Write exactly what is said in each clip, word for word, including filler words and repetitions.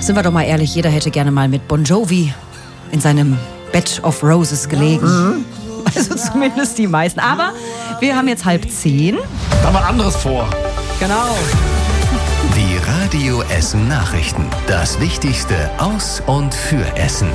sind wir doch mal ehrlich, jeder hätte gerne mal mit Bon Jovi in seinem Bed of Roses gelegen. Mhm. Also zumindest die meisten. Aber wir haben jetzt halb zehn. Da haben wir anderes vor. Genau. Die Radio Essen Nachrichten. Das Wichtigste aus und für Essen.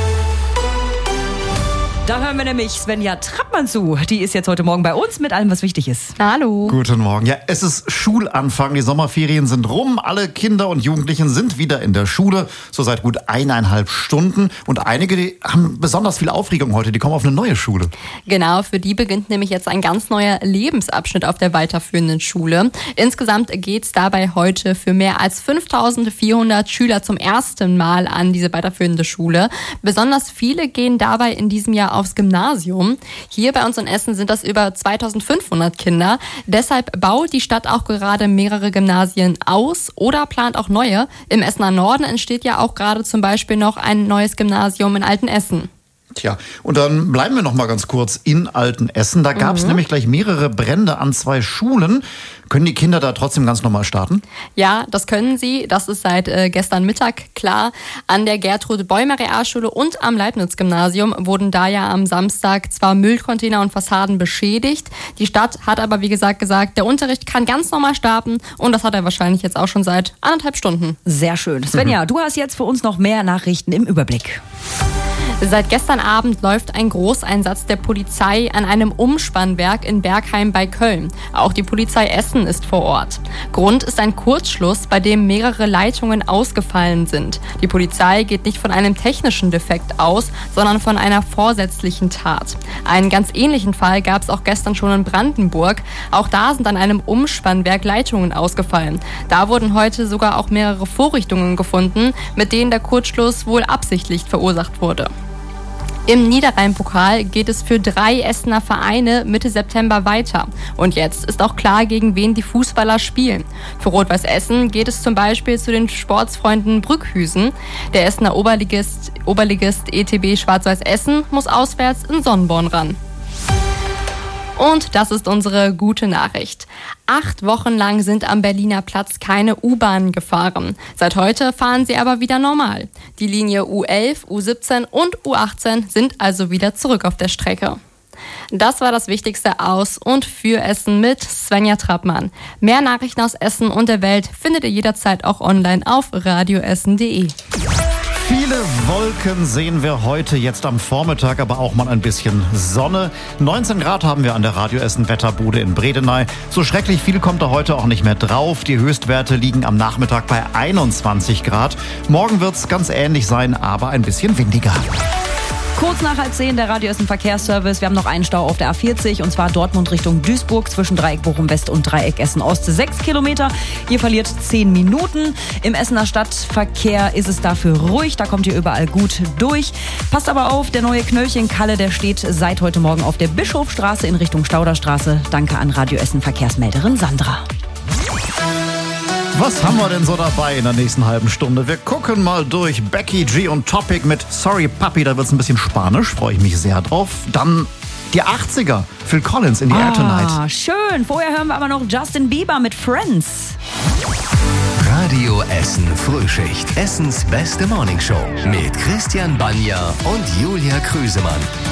Da hören wir nämlich Svenja Trappmann zu. Die ist jetzt heute Morgen bei uns mit allem, was wichtig ist. Hallo. Guten Morgen. Ja, es ist Schulanfang. Die Sommerferien sind rum. Alle Kinder und Jugendlichen sind wieder in der Schule. So seit gut eineinhalb Stunden. Und einige, die haben besonders viel Aufregung heute. Die kommen auf eine neue Schule. Genau, für die beginnt nämlich jetzt ein ganz neuer Lebensabschnitt auf der weiterführenden Schule. Insgesamt geht es dabei heute für mehr als fünftausendvierhundert Schüler zum ersten Mal an diese weiterführende Schule. Besonders viele gehen dabei in diesem Jahr aufs Gymnasium. Hier bei uns in Essen sind das über zweitausendfünfhundert Kinder. Deshalb baut die Stadt auch gerade mehrere Gymnasien aus oder plant auch neue. Im Essener Norden entsteht ja auch gerade zum Beispiel noch ein neues Gymnasium in Altenessen. Tja, und dann bleiben wir noch mal ganz kurz in Altenessen. Da gab es mhm. nämlich gleich mehrere Brände an zwei Schulen. Können die Kinder da trotzdem ganz normal starten? Ja, das können sie. Das ist seit äh, gestern Mittag klar. An der Gertrud-Bäumer-Realschule und am Leibniz-Gymnasium wurden da ja am Samstag zwar Müllcontainer und Fassaden beschädigt. Die Stadt hat aber, wie gesagt, gesagt, der Unterricht kann ganz normal starten. Und das hat er wahrscheinlich jetzt auch schon seit anderthalb Stunden. Sehr schön. Svenja, mhm. du hast jetzt für uns noch mehr Nachrichten im Überblick. Seit gestern Abend läuft ein Großeinsatz der Polizei an einem Umspannwerk in Bergheim bei Köln. Auch die Polizei Essen ist vor Ort. Grund ist ein Kurzschluss, bei dem mehrere Leitungen ausgefallen sind. Die Polizei geht nicht von einem technischen Defekt aus, sondern von einer vorsätzlichen Tat. Einen ganz ähnlichen Fall gab es auch gestern schon in Brandenburg. Auch da sind an einem Umspannwerk Leitungen ausgefallen. Da wurden heute sogar auch mehrere Vorrichtungen gefunden, mit denen der Kurzschluss wohl absichtlich verursacht wurde. Im Niederrhein-Pokal geht es für drei Essener Vereine Mitte September weiter. Und jetzt ist auch klar, gegen wen die Fußballer spielen. Für Rot-Weiß Essen geht es zum Beispiel zu den Sportsfreunden Brückhüsen. Der Essener Oberligist, Oberligist E T B Schwarz-Weiß Essen muss auswärts in Sonnenborn ran. Und das ist unsere gute Nachricht. Acht Wochen lang sind am Berliner Platz keine U-Bahnen gefahren. Seit heute fahren sie aber wieder normal. Die Linie U elf, U siebzehn und U achtzehn sind also wieder zurück auf der Strecke. Das war das Wichtigste aus und für Essen mit Svenja Trappmann. Mehr Nachrichten aus Essen und der Welt findet ihr jederzeit auch online auf radioessen punkt de. Viele Wolken sehen wir heute, jetzt am Vormittag, aber auch mal ein bisschen Sonne. neunzehn Grad haben wir an der Radio Essen Wetterbude in Bredeney. So schrecklich viel kommt da heute auch nicht mehr drauf. Die Höchstwerte liegen am Nachmittag bei einundzwanzig Grad. Morgen wird es ganz ähnlich sein, aber ein bisschen windiger. Kurz nach halb zehn der Radio Essen Verkehrsservice. Wir haben noch einen Stau auf der A vierzig und zwar Dortmund Richtung Duisburg zwischen Dreieck Bochum West und Dreieck Essen Ost. Sechs Kilometer. Ihr verliert zehn Minuten. Im Essener Stadtverkehr ist es dafür ruhig. Da kommt ihr überall gut durch. Passt aber auf, der neue Knöllchen-Kalle, der steht seit heute Morgen auf der Bischofstraße in Richtung Stauderstraße. Danke an Radio Essen Verkehrsmelderin Sandra. Was haben wir denn so dabei in der nächsten halben Stunde? Wir gucken mal durch Becky G und Topic mit Sorry Puppy. Da wird es ein bisschen spanisch, freue ich mich sehr drauf. Dann die achtziger, Phil Collins in the Air Tonight. Ah, schön. Vorher hören wir aber noch Justin Bieber mit Friends. Radio Essen Frühschicht. Essens beste Morningshow mit Christian Banja und Julia Krüsemann.